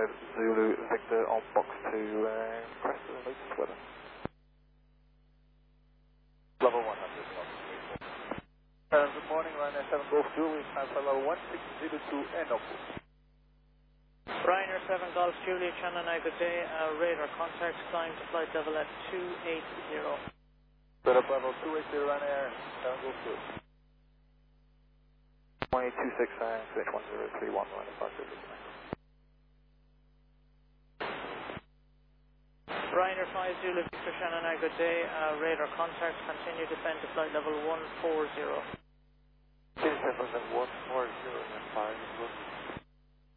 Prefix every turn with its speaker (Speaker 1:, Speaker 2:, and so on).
Speaker 1: Zulu Victor on box 2, crest of the latest weather. Level 100. Good morning, Ryanair 7 Golf Juliet, transfer level 1602 Enoku.
Speaker 2: Ryanair 7 Golf Juliet, Channel 9, good day. Radar contact, climb to flight level at 280.
Speaker 1: Set up level 280 Ryanair 7 Golf Juliet. 1826 QH1031 Ryanair 5
Speaker 2: Ryanair 5 Juliet, Victor, Channel 9, good day. Radar contact, continue descend to flight level 140.
Speaker 1: Descend to 140 and 5